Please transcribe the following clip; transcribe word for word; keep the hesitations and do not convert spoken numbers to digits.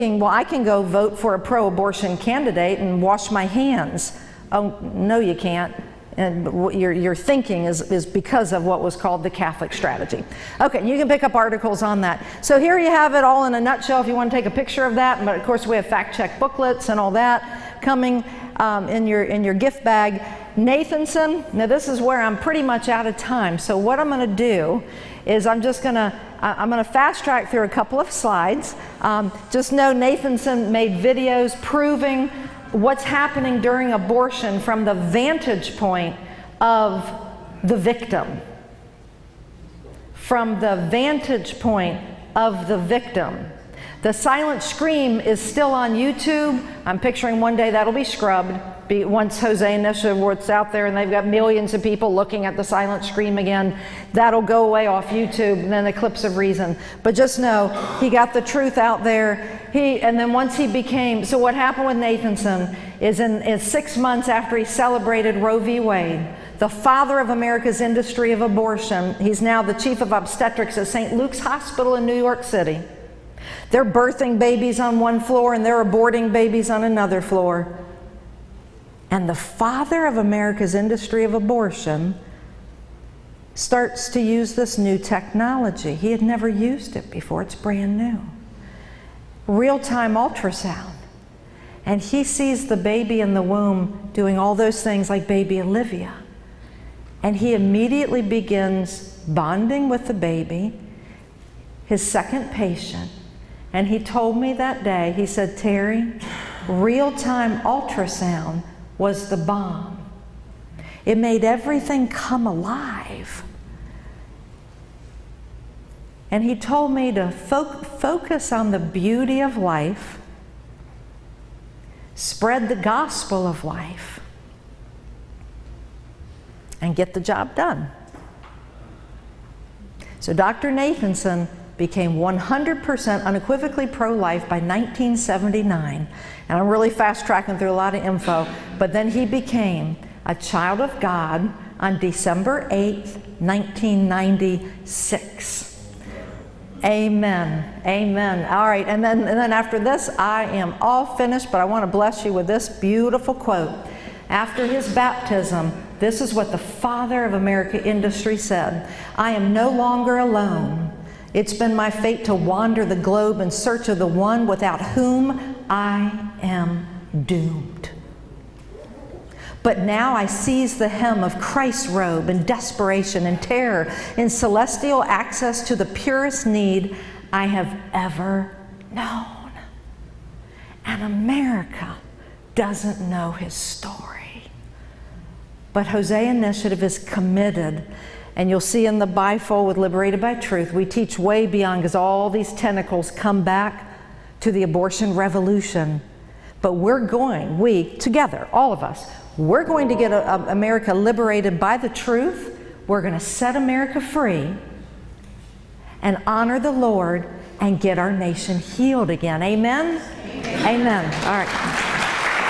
well, I can go vote for a pro-abortion candidate and wash my hands. Oh, no, you can't. And what your, your thinking is, is because of what was called the Catholic strategy. Okay, you can pick up articles on that. So here you have it all in a nutshell if you want to take a picture of that. But of course, we have fact-check booklets and all that coming um, in your, in your gift bag. Nathanson, now this is where I'm pretty much out of time. So what I'm going to do is I'm just going to I'm going to fast track through a couple of slides. Um, just know Nathanson made videos proving what's happening during abortion from the vantage point of the victim. From the vantage point of the victim. The silent scream is still on YouTube. I'm picturing one day that'll be scrubbed. Be, once Jose Initiative works out there and they've got millions of people looking at the silent scream again, that'll go away off YouTube, and then Eclipse of Reason. But just know, he got the truth out there. He, and then once he became, so what happened with Nathanson is in, in six months after he celebrated Roe v. Wade, the father of America's industry of abortion, he's now the chief of obstetrics at Saint Luke's Hospital in New York City. They're birthing babies on one floor and they're aborting babies on another floor. And the father of America's industry of abortion starts to use this new technology. He had never used it before. It's brand new. Real-time ultrasound. And he sees the baby in the womb doing all those things like baby Olivia. And he immediately begins bonding with the baby, his second patient. And he told me that day, he said, Terry, real-time ultrasound was the bomb. It made everything come alive. And he told me to fo focus on the beauty of life, spread the gospel of life, and get the job done. So Doctor Nathanson became one hundred percent unequivocally pro-life by nineteen seventy-nine. And I'm really fast tracking through a lot of info, but then he became a child of God on December eighth, nineteen ninety-six. Amen. Amen. All right, and then, and then after this, I am all finished, but I want to bless you with this beautiful quote. After his baptism, this is what the father of America industry said: I am no longer alone. It's been my fate to wander the globe in search of the one without whom I am doomed. But now I seize the hem of Christ's robe in desperation and terror, in celestial access to the purest need I have ever known. And America doesn't know his story. But Hosea Initiative is committed. And you'll see in the bifold with Liberated by Truth, we teach way beyond, because all these tentacles come back to the abortion revolution. But we're going, we, together, all of us, we're going to get a, a America liberated by the truth. We're going to set America free and honor the Lord and get our nation healed again. Amen? Amen. Amen. All right.